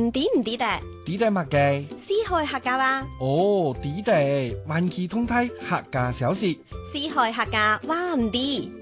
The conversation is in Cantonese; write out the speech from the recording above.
唔知的？ 知得乜嘅？ 師海客家話。 哦，知得，萬企通梯客家小事。 師海客家話唔知。